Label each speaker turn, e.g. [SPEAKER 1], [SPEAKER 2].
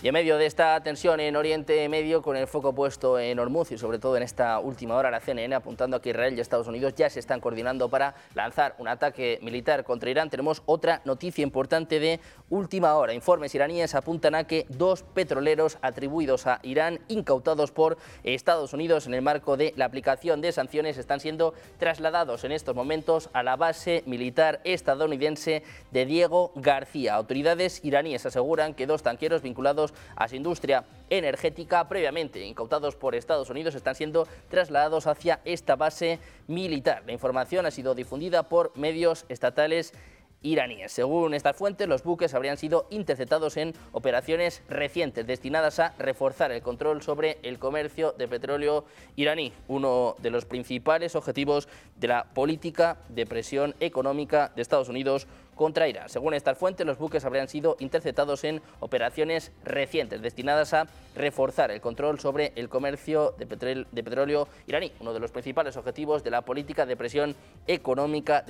[SPEAKER 1] Y en medio de esta tensión en Oriente Medio, con el foco puesto en Hormuz y sobre todo en esta última hora, la CNN apuntando a que Israel y Estados Unidos ya se están coordinando para lanzar un ataque militar contra Irán, tenemos otra noticia importante de última hora. Informes iraníes apuntan a que 2 petroleros atribuidos a Irán, incautados por Estados Unidos en el marco de la aplicación de sanciones, están siendo trasladados en estos momentos a la base militar estadounidense de Diego García. Autoridades iraníes aseguran que 2 tanqueros vinculados a su industria energética, previamente incautados por Estados Unidos, están siendo trasladados hacia esta base militar. La información ha sido difundida por medios estatales iraníes. Según estas fuentes, los buques habrían sido interceptados en operaciones recientes destinadas a reforzar el control sobre el comercio de petróleo iraní, uno de los principales objetivos de la política de presión económica de Estados Unidos contra Irán. Según estas fuentes, los buques habrían sido interceptados en operaciones recientes destinadas a reforzar el control sobre el comercio de petróleo iraní, uno de los principales objetivos de la política de presión económica